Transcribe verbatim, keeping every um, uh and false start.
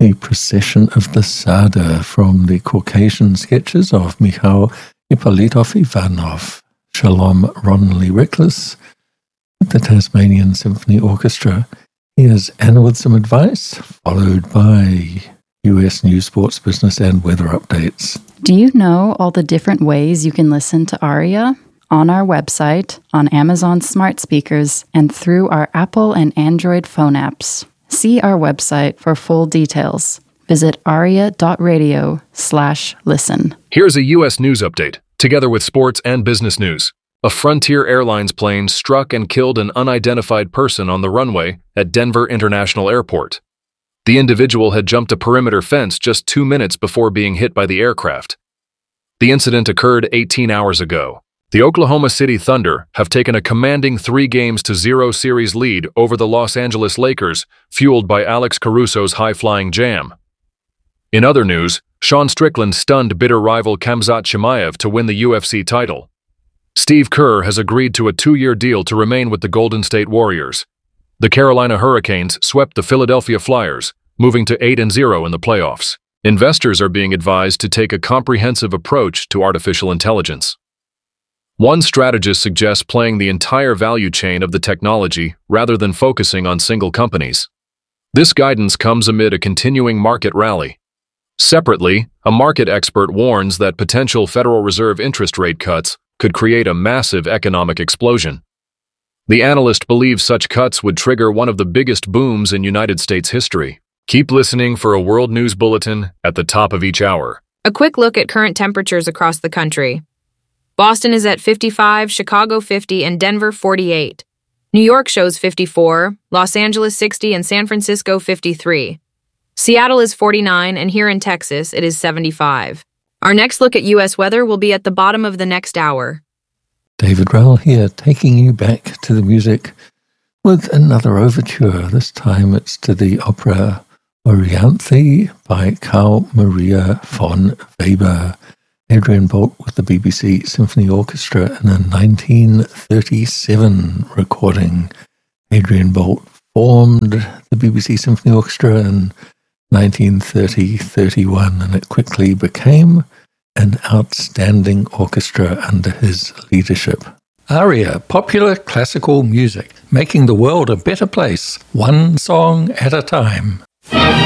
A procession of the Sada from the Caucasian sketches of Mikhail Ippolitov Ivanov, Shalom Ronley Reckless, the Tasmanian Symphony Orchestra. Here's Anna with some advice, followed by U S news, sports, business, and weather updates. Do you know all the different ways you can listen to Aria? On our website, on Amazon smart speakers, and through our Apple and Android phone apps. See our website for full details. Visit aria.radio slash listen. Here's a U S news update, together with sports and business news. A Frontier Airlines plane struck and killed an unidentified person on the runway at Denver International Airport. The individual had jumped a perimeter fence just two minutes before being hit by the aircraft. The incident occurred eighteen hours ago. The Oklahoma City Thunder have taken a commanding three games to zero series lead over the Los Angeles Lakers, fueled by Alex Caruso's high-flying jam. In other news, Sean Strickland stunned bitter rival Khamzat Chimaev to win the U F C title. Steve Kerr has agreed to a two-year deal to remain with the Golden State Warriors. The Carolina Hurricanes swept the Philadelphia Flyers, moving to eight and zero in the playoffs. Investors are being advised to take a comprehensive approach to artificial intelligence. One strategist suggests playing the entire value chain of the technology rather than focusing on single companies. This guidance comes amid a continuing market rally. Separately, a market expert warns that potential Federal Reserve interest rate cuts could create a massive economic explosion. The analyst believes such cuts would trigger one of the biggest booms in United States history. Keep listening for a World News Bulletin at the top of each hour. A quick look at current temperatures across the country. Boston is at fifty-five, Chicago fifty, and Denver forty-eight. New York shows fifty-four, Los Angeles sixty, and San Francisco fifty-three. Seattle is forty-nine, and here in Texas it is seventy-five. Our next look at U S weather will be at the bottom of the next hour. David Rowell here, taking you back to the music with another overture. This time it's to the opera Orianthe by Carl Maria von Weber. Adrian Bolt with the B B C Symphony Orchestra in a nineteen thirty-seven recording. Adrian Bolt formed the B B C Symphony Orchestra in nineteen thirty to thirty-one, and it quickly became an outstanding orchestra under his leadership. Aria, popular classical music, making the world a better place, one song at a time.